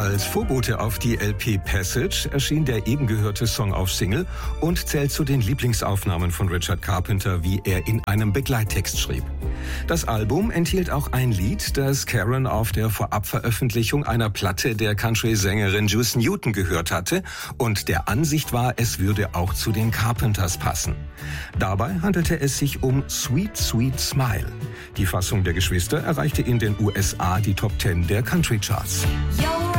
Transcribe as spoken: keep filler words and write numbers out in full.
Als Vorbote auf die L P Passage erschien der eben gehörte Song auf Single und zählt zu den Lieblingsaufnahmen von Richard Carpenter, wie er in einem Begleittext schrieb. Das Album enthielt auch ein Lied, das Karen auf der Vorabveröffentlichung einer Platte der Country-Sängerin Juice Newton gehört hatte und der Ansicht war, es würde auch zu den Carpenters passen. Dabei handelte es sich um Sweet Sweet Smile. Die Fassung der Geschwister erreichte in den U S A die Top Ten der Country Charts. Yo.